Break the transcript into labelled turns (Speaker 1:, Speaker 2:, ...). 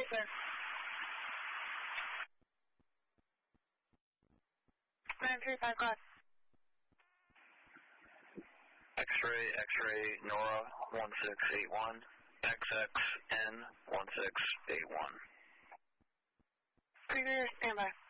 Speaker 1: clear. 935, go ahead.
Speaker 2: X-ray, Nora 1681, XXN 1681.
Speaker 1: Clear, standby.